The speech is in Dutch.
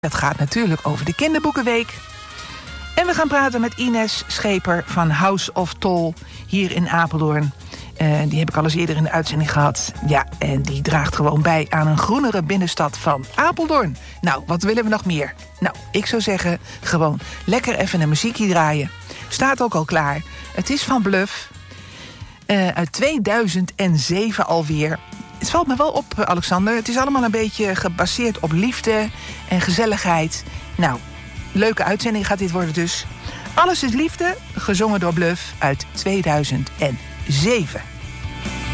Dat gaat natuurlijk over de Kinderboekenweek. En we gaan praten met Ines Scheper van House of Tol hier in Apeldoorn. Die heb ik al eens eerder in de uitzending gehad. Ja, en die draagt gewoon bij aan een groenere binnenstad van Apeldoorn. Nou, wat willen we nog meer? Nou, ik zou zeggen, gewoon lekker even een muziekje draaien. Staat ook al klaar. Het is van Bluff. Uit 2007 alweer. Het valt me wel op, Alexander. Het is allemaal een beetje gebaseerd op liefde en gezelligheid. Nou, leuke uitzending gaat dit worden dus. Alles is liefde, gezongen door Bluff uit 2007.